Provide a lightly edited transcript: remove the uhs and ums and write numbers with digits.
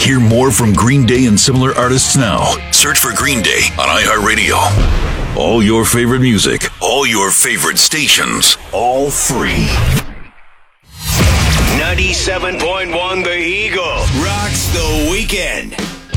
Hear more from Green Day and similar artists now. Search for Green Day on iHeartRadio. All your favorite music, all your favorite stations, all free. 97.1 The Eagle rocks the weekend.